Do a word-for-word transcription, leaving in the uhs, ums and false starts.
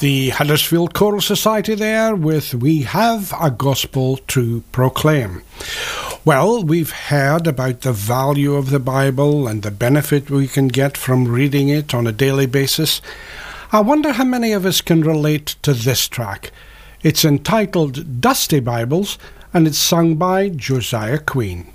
The Huddersfield Choral Society there with We Have a Gospel to Proclaim. Well, we've heard about the value of the Bible and the benefit we can get from reading it on a daily basis. I wonder how many of us can relate to this track. It's entitled Dusty Bibles and it's sung by Josiah Queen.